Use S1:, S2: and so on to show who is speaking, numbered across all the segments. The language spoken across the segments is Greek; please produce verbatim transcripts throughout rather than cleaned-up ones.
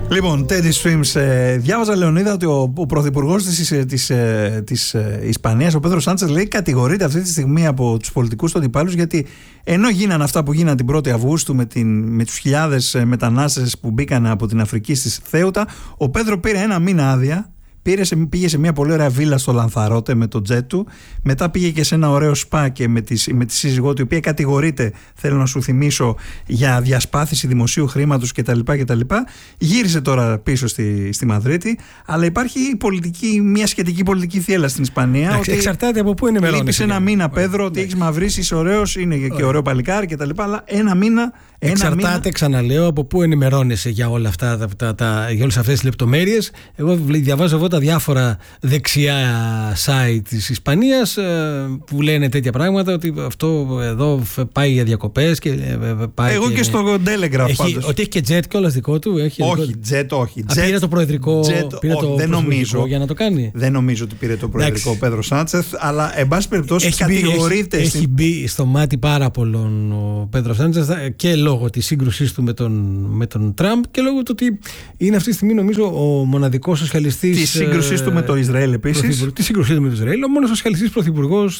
S1: Λοιπόν, Teddy Swims, ε, διάβαζα, Λεωνίδα, ότι ο, ο πρωθυπουργός της, της, ε, της ε, Ισπανίας, ο Πέδρο Σάντσες, λέει, κατηγορείται αυτή τη στιγμή από τους πολιτικούς του αντιπάλους, γιατί ενώ γίνανε αυτά που γίνανε την πρώτη Αυγούστου με, την, με τους χιλιάδες μετανάστες που μπήκαν από την Αφρική στη Θέουτα, ο Πέδρο πήρε ένα μήνα άδεια. Πήρε σε, πήγε σε μια πολύ ωραία βίλα στο Λανθαρότε με το τζετ του. Μετά πήγε και σε ένα ωραίο σπα και με τη, με τη σύζυγό του, η οποία κατηγορείται, θέλω να σου θυμίσω, για διασπάθηση δημοσίου χρήματος κτλ. κτλ. Γύρισε τώρα πίσω στη, στη Μαδρίτη. Αλλά υπάρχει πολιτική, μια σχετική πολιτική θύελλα στην Ισπανία.
S2: Άξι, ότι εξαρτάται από πού ενημερώνεσαι.
S1: Λείπεις ένα μήνα, Πέδρο, ότι έχεις μαυρίσει, είσαι ωραίος, είναι και ωραίο παλικάρι κτλ. Αλλά ένα μήνα. Ένα
S2: Εξαρτάται, μήνα... ξαναλέω, από πού ενημερώνεσαι για όλα αυτά, τα, τα, τα, για όλες αυτές τις λεπτομέρειες. Εγώ διαβάζω εγώ τα διάφορα δεξιά site της Ισπανίας που λένε τέτοια πράγματα, ότι αυτό εδώ πάει για διακοπές και πάει.
S1: Εγώ και, και στο Telegraph
S2: έχει,
S1: πάντως.
S2: Ότι έχει και jet κιόλας δικό του. Έχει
S1: όχι,
S2: δικό...
S1: jet όχι.
S2: Α, πήρε το προεδρικό,
S1: jet,
S2: πήρε
S1: όχι,
S2: το
S1: δεν νομίζω,
S2: για να το κάνει.
S1: Δεν νομίζω ότι πήρε το προεδρικό ο Πέδρο Σάντσεθ, αλλά εν πάση περιπτώσει
S2: έχει
S1: κατηγορείται.
S2: Μπει, έχει, στην... έχει μπει στο μάτι πάρα πολλών ο Πέδρο Σάντσεθ και λόγω της σύγκρουσής του με τον, με τον Τραμπ και λόγω του ότι είναι αυτή τη στιγμή, νομίζω, ο μοναδικός σοσιαλιστής.
S1: Τη σύγκρουσή του με το Ισραήλ επίσης.
S2: Τη σύγκρουσή του με το Ισραήλ, ο μόνος σοσιαλιστής πρωθυπουργός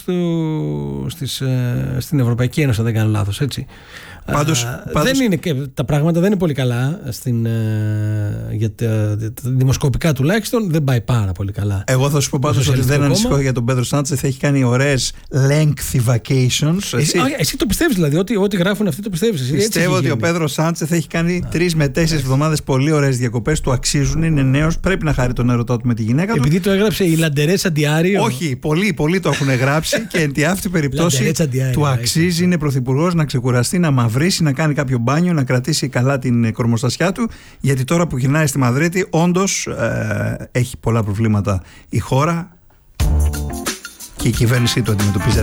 S2: στην Ευρωπαϊκή Ένωση, αν δεν κάνω λάθος, έτσι.
S1: Πάντως,
S2: Α,
S1: πάντως...
S2: Δεν είναι, τα πράγματα δεν είναι πολύ καλά στην, για τα, τα δημοσκοπικά τουλάχιστον δεν πάει πάρα πολύ καλά.
S1: Εγώ θα σου πω πάντως ότι δεν ανησυχώ για τον Πέδρο Σάντσεθ, έχει κάνει ωραίες lengthy vacations.
S2: Εσύ, εσύ, εσύ το πιστεύεις δηλαδή, ότι ό,τι γράφουν αυτοί το πιστεύεις εσύ?
S1: Πιστεύω ότι ο Πέδρο Σάντσεθ έχει κάνει τρεις με τέσσερις εβδομάδες πολύ ωραίες διακοπές, του αξίζουν, είναι νέος, πρέπει να χαρεί τον ερωτό του με τη γυναίκα του.
S2: Επειδή το έγραψε η Λαντερέτσα Διάριο.
S1: Όχι, πολλοί, πολλοί το έχουν γράψει και εν τη αυτή περιπτώσει του αξίζει, είναι πρωθυπουργός, να ξεκουραστεί, να μαυρίσει, να κάνει κάποιο μπάνιο, να κρατήσει καλά την κορμοστασιά του, γιατί τώρα που γυρνάει στη Μαδρίτη όντως ε, έχει πολλά προβλήματα η χώρα και η κυβέρνησή του αντιμετωπίζει